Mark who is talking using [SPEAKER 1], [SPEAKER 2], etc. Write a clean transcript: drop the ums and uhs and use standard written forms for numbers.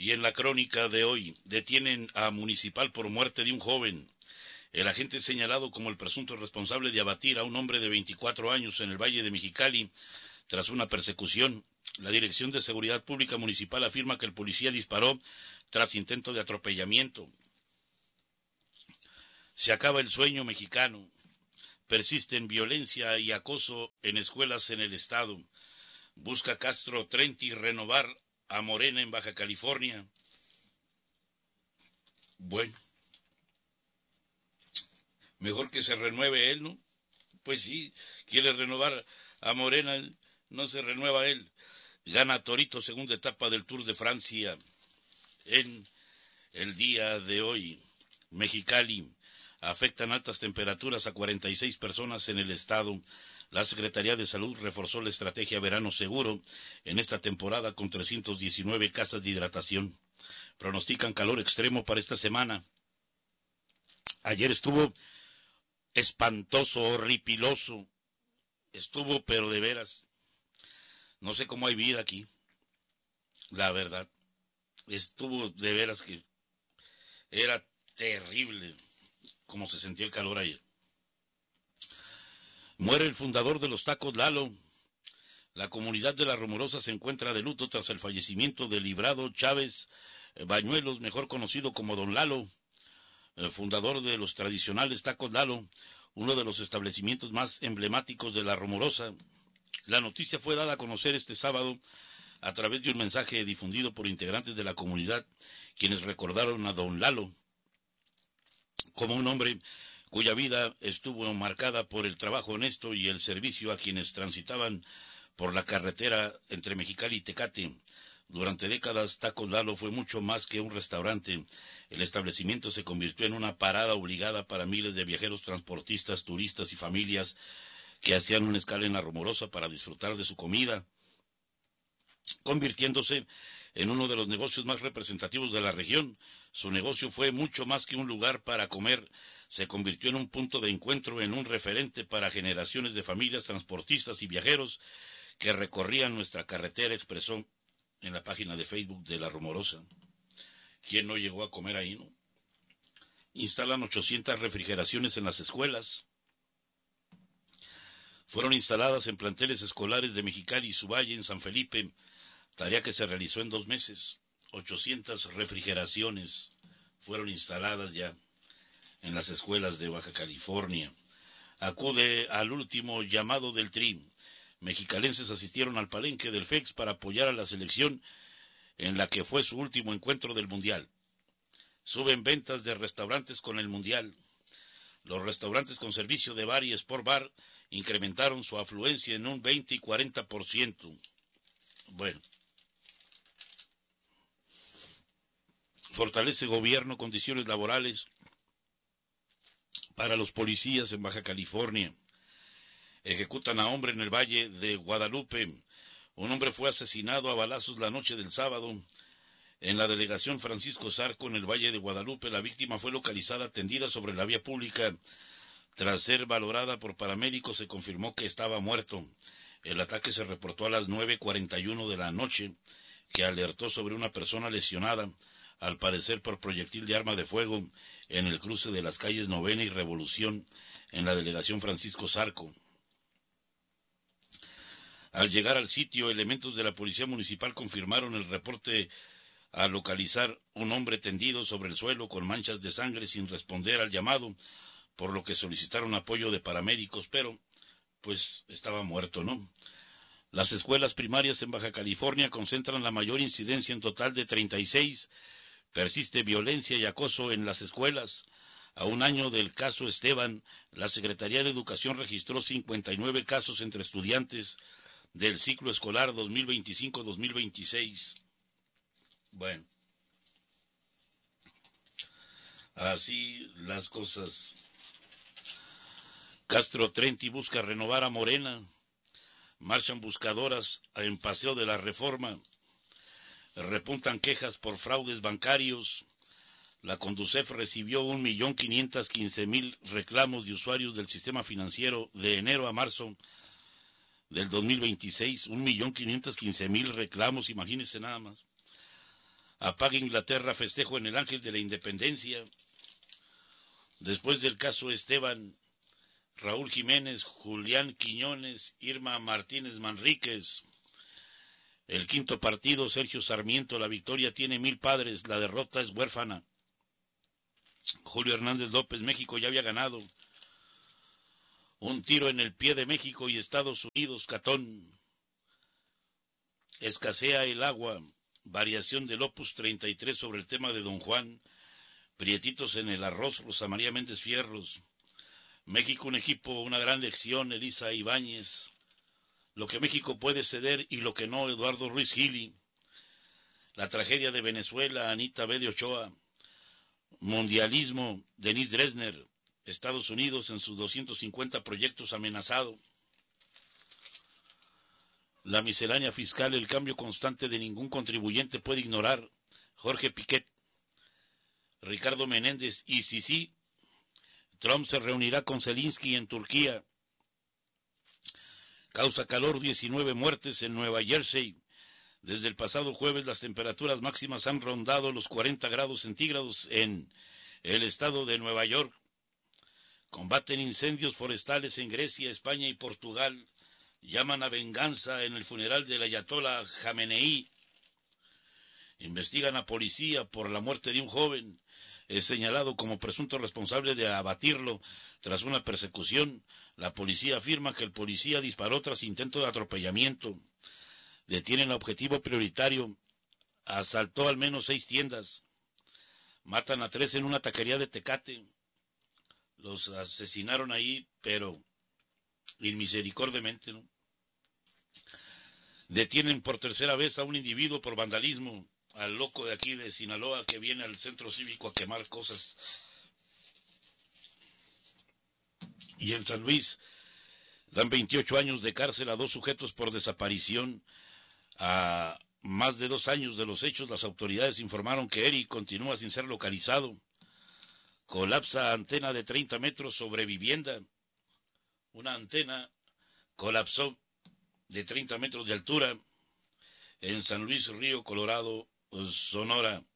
[SPEAKER 1] Y en la crónica de hoy, detienen a municipal por muerte de un joven. El agente es señalado como el presunto responsable de abatir a un hombre de 24 años en el Valle de Mexicali tras una persecución. La Dirección de Seguridad Pública Municipal afirma que el policía disparó tras intento de atropellamiento. Se acaba el sueño mexicano. Persisten violencia y acoso en escuelas en el estado. Busca Castro Trenti renovar a Morena en Baja California. Bueno, mejor que se renueve él, ¿no? Pues sí, quiere renovar a Morena, no se renueva él. Gana Torito segunda etapa del Tour de Francia en el día de hoy. Mexicali, afectan altas temperaturas a 46 personas en el estado. La Secretaría de Salud reforzó la estrategia Verano Seguro en esta temporada con 319 casas de hidratación. Pronostican calor extremo para esta semana. Ayer estuvo espantoso, horripiloso. Estuvo, pero de veras. No sé cómo hay vida aquí. La verdad. Estuvo de veras que era terrible como se sentía el calor ayer. Muere el fundador de los tacos Lalo. La comunidad de La Rumorosa se encuentra de luto tras el fallecimiento de Librado Chávez Bañuelos, mejor conocido como Don Lalo, fundador de los tradicionales tacos Lalo, uno de los establecimientos más emblemáticos de La Rumorosa. La noticia fue dada a conocer este sábado a través de un mensaje difundido por integrantes de la comunidad, quienes recordaron a Don Lalo como un hombre cuya vida estuvo marcada por el trabajo honesto y el servicio a quienes transitaban por la carretera entre Mexicali y Tecate. Durante décadas, Tacos Lalo fue mucho más que un restaurante. El establecimiento se convirtió en una parada obligada para miles de viajeros, transportistas, turistas y familias que hacían una escala en La Rumorosa para disfrutar de su comida, convirtiéndose en uno de los negocios más representativos de la región. Su negocio fue mucho más que un lugar para comer, se convirtió en un punto de encuentro, en un referente para generaciones de familias, transportistas y viajeros que recorrían nuestra carretera, expresó en la página de Facebook de La Rumorosa. ¿Quién no llegó a comer ahí, no? Instalan 800 refrigeraciones en las escuelas. Fueron instaladas en planteles escolares de Mexicali y su valle en San Felipe, tarea que se realizó en 2 meses. 800 refrigeraciones fueron instaladas ya en las escuelas de Baja California. Acude al último llamado del Tri. Mexicalenses asistieron al palenque del FEX para apoyar a la selección en la que fue su último encuentro del Mundial. Suben ventas de restaurantes con el Mundial. Los restaurantes con servicio de bar y sport bar incrementaron su afluencia en un 20 y 40%. Bueno. Fortalece gobierno condiciones laborales para los policías en Baja California. Ejecutan a hombre en el Valle de Guadalupe. Un hombre fue asesinado a balazos la noche del sábado en la delegación Francisco Zarco en el Valle de Guadalupe. La víctima fue localizada tendida sobre la vía pública. Tras ser valorada por paramédicos, se confirmó que estaba muerto. El ataque se reportó a las 9:41 de la noche, que alertó sobre una persona lesionada, al parecer por proyectil de arma de fuego, en el cruce de las calles Novena y Revolución, en la delegación Francisco Zarco. Al llegar al sitio, elementos de la Policía Municipal confirmaron el reporte al localizar un hombre tendido sobre el suelo con manchas de sangre sin responder al llamado, por lo que solicitaron apoyo de paramédicos, pero pues estaba muerto, ¿no? Las escuelas primarias en Baja California concentran la mayor incidencia en total de 36. Persiste violencia y acoso en las escuelas. A un año del caso Esteban, la Secretaría de Educación registró 59 casos entre estudiantes del ciclo escolar 2025-2026. Bueno, así las cosas. Castro Trenti busca renovar a Morena. Marchan buscadoras en Paseo de la Reforma. Repuntan quejas por fraudes bancarios. La Conducef recibió 1.515.000 reclamos de usuarios del sistema financiero de enero a marzo del 2026. 1.515.000 reclamos, imagínense nada más. Apaga Inglaterra festejo en el Ángel de la Independencia. Después del caso Esteban, Raúl Jiménez, Julián Quiñones, Irma Martínez Manríquez. El quinto partido, Sergio Sarmiento, la victoria tiene 1000 padres, la derrota es huérfana. Julio Hernández López, México ya había ganado. Un tiro en el pie de México y Estados Unidos, Catón. Escasea el agua, variación del Opus 33 sobre el tema de Don Juan. Prietitos en el arroz, Rosa María Méndez Fierros. México un equipo, una gran lección, Elisa Ibáñez. Lo que México puede ceder y lo que no, Eduardo Ruiz Gili. La tragedia de Venezuela, Anita B. de Ochoa. Mundialismo, Denise Dresner. Estados Unidos en sus 250 proyectos amenazado. La miscelánea fiscal, el cambio constante de ningún contribuyente puede ignorar. Jorge Piquet. Ricardo Menéndez y Sisi. Trump se reunirá con Zelensky en Turquía. Causa calor, 19 muertes en Nueva Jersey. Desde el pasado jueves las temperaturas máximas han rondado los 40 grados centígrados en el estado de Nueva York. Combaten incendios forestales en Grecia, España y Portugal. Llaman a venganza en el funeral del ayatolá Jamenei. Investigan a policía por la muerte de un joven. Es señalado como presunto responsable de abatirlo tras una persecución. La policía afirma que el policía disparó tras intento de atropellamiento. Detienen objetivo prioritario. Asaltó al menos 6 tiendas. Matan a 3 en una taquería de Tecate. Los asesinaron ahí, pero inmisericordiamente, ¿no? Detienen por tercera vez a un individuo por vandalismo. Al loco de aquí de Sinaloa que viene al centro cívico a quemar cosas. Y en San Luis dan 28 años de cárcel a 2 sujetos por desaparición. A más de 2 años de los hechos, las autoridades informaron que Eric continúa sin ser localizado. Colapsa antena de 30 metros sobre vivienda. Una antena colapsó de 30 metros de altura en San Luis Río Colorado, Sonora.